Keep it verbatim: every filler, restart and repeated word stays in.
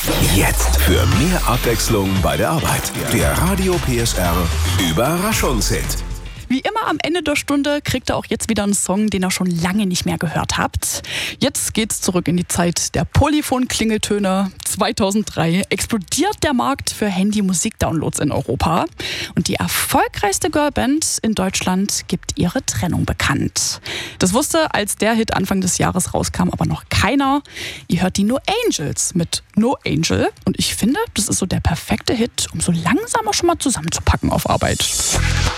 Jetzt für mehr Abwechslung bei der Arbeit. Der Radio P S R Überraschungshit. Wie immer am Ende der Stunde kriegt ihr auch jetzt wieder einen Song, den ihr schon lange nicht mehr gehört habt. Jetzt geht's zurück in die Zeit der Polyphon-Klingeltöne. zweitausenddrei explodiert der Markt für Handy-Musik-Downloads in Europa. Und die erfolgreichste Girlband in Deutschland gibt ihre Trennung bekannt. Das wusste, als der Hit Anfang des Jahres rauskam, aber noch keiner. Ihr hört die No Angels mit No Angel. Und ich finde, das ist so der perfekte Hit, um so langsam auch schon mal zusammenzupacken auf Arbeit.